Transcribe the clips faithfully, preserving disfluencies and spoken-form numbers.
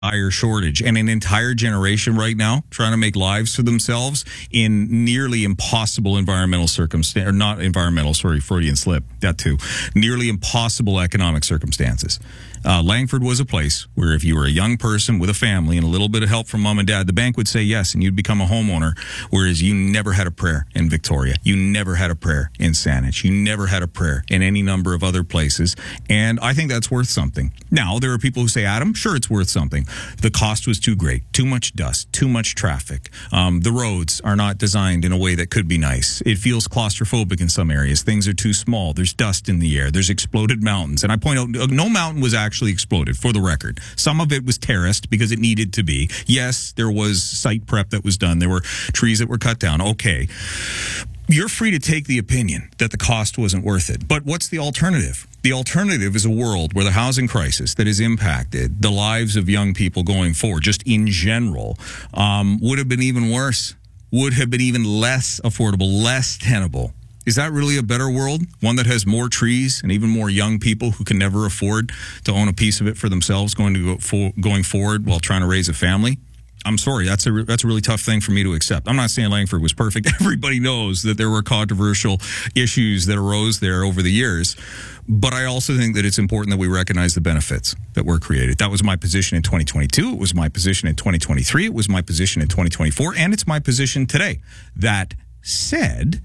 dire shortage, and an entire generation right now trying to make lives for themselves in nearly impossible environmental circumstances, or not environmental, sorry, Freudian slip, that too, nearly impossible economic circumstances. Uh, Langford was a place where if you were a young person with a family and a little bit of help from mom and dad, the bank would say yes, and you'd become a homeowner, whereas you never had a prayer in Victoria. You never had a prayer in Saanich. You never had a prayer in any number of other places, and I think that's worth something. Now, there are people who say, Adam, sure, it's worth something. The cost was too great, too much dust, too much traffic. Um, the roads are not designed in a way that could be nice. It feels claustrophobic in some areas. Things are too small. There's dust in the air. There's exploded mountains. And I point out, no mountain was actually exploded, for the record. Some of it was terraced because it needed to be. Yes, there was site prep that was done. There were trees that were cut down. Okay. You're free to take the opinion that the cost wasn't worth it. But what's the alternative? The alternative is a world where the housing crisis that has impacted the lives of young people going forward, just in general, um, would have been even worse, would have been even less affordable, less tenable. Is that really a better world? One that has more trees and even more young people who can never afford to own a piece of it for themselves going to go for, going forward while trying to raise a family? I'm sorry, that's a that's a really tough thing for me to accept. I'm not saying Langford was perfect. Everybody knows that there were controversial issues that arose there over the years. But I also think that it's important that we recognize the benefits that were created. That was my position in twenty twenty-two. It was my position in twenty twenty-three. It was my position in twenty twenty-four. And it's my position today. That said,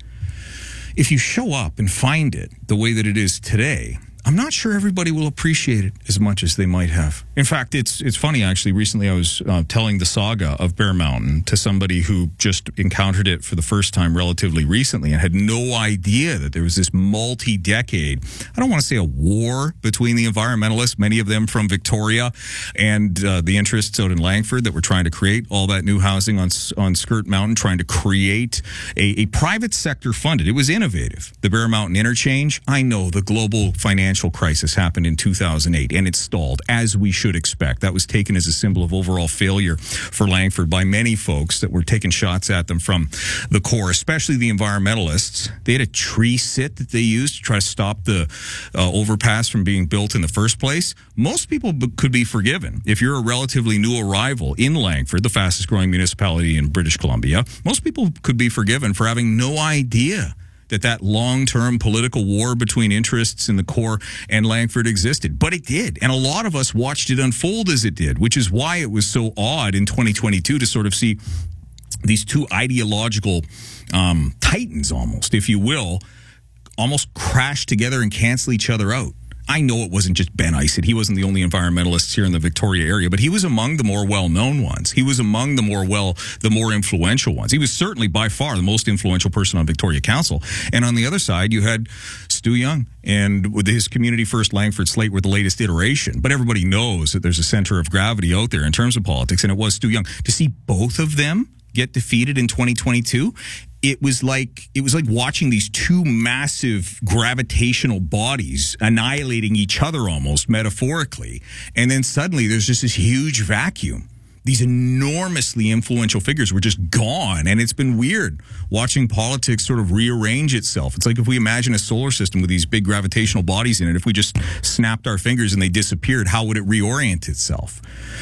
if you show up and find it the way that it is today, I'm not sure everybody will appreciate it as much as they might have. In fact, it's it's funny, actually. Recently, I was uh, telling the saga of Bear Mountain to somebody who just encountered it for the first time relatively recently and had no idea that there was this multi-decade, I don't want to say a war between the environmentalists, many of them from Victoria, and uh, the interests out in Langford that were trying to create all that new housing on on Skirt Mountain, trying to create a, a private sector funded. It was innovative. The Bear Mountain Interchange, I know the global financial crisis happened in two thousand eight, and it stalled, as we should expect. That was taken as a symbol of overall failure for Langford by many folks that were taking shots at them from the core, especially the environmentalists. They had a tree sit that they used to try to stop the uh, overpass from being built in the first place. Most people b- could be forgiven. If you're a relatively new arrival in Langford, the fastest growing municipality in British Columbia, most people could be forgiven for having no idea that that long-term political war between interests in the core and Langford existed. But it did. And a lot of us watched it unfold as it did, which is why it was so odd in twenty twenty-two to sort of see these two ideological um, titans almost, if you will, almost crash together and cancel each other out. I know it wasn't just Ben Isett. He wasn't the only environmentalist here in the Victoria area, but he was among the more well-known ones. He was among the more well, the more influential ones. He was certainly by far the most influential person on Victoria Council. And on the other side, you had Stu Young, and with his Community First Langford slate were the latest iteration. But everybody knows that there's a center of gravity out there in terms of politics, and it was Stu Young. To see both of them get defeated in twenty twenty-two, it was like it was like watching these two massive gravitational bodies annihilating each other almost metaphorically. And then suddenly there's just this huge vacuum. These enormously influential figures were just gone. And it's been weird watching politics sort of rearrange itself. It's like if we imagine a solar system with these big gravitational bodies in it, if we just snapped our fingers and they disappeared, how would it reorient itself?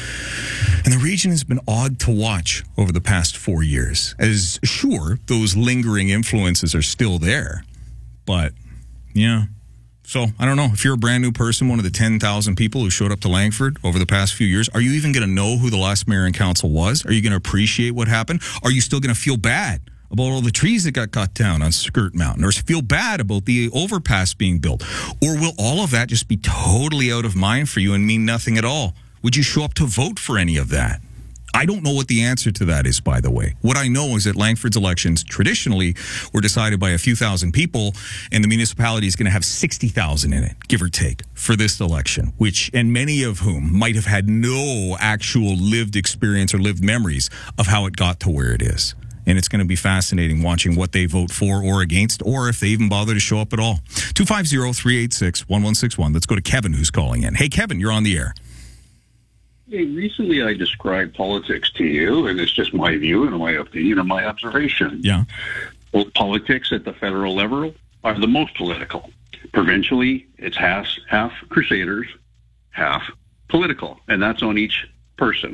And the region has been odd to watch over the past four years. As sure, those lingering influences are still there. But, yeah. So, I don't know. If you're a brand new person, one of the ten thousand people who showed up to Langford over the past few years, are you even going to know who the last mayor and council was? Are you going to appreciate what happened? Are you still going to feel bad about all the trees that got cut down on Skirt Mountain? Or feel bad about the overpass being built? Or will all of that just be totally out of mind for you and mean nothing at all? Would you show up to vote for any of that? I don't know what the answer to that is, by the way. What I know is that Langford's elections traditionally were decided by a few thousand people, and the municipality is going to have sixty thousand in it, give or take, for this election, which, and many of whom might have had no actual lived experience or lived memories of how it got to where it is. And it's going to be fascinating watching what they vote for or against, or if they even bother to show up at all. two five zero, three eight six, one one six one. Let's go to Kevin, who's calling in. Hey, Kevin, you're on the air. Hey, recently I described politics to you, and it's just my view and my opinion and my observation. Yeah. Well, politics at the federal level are the most political. Provincially, it's half, half Crusaders, half political, and that's on each person.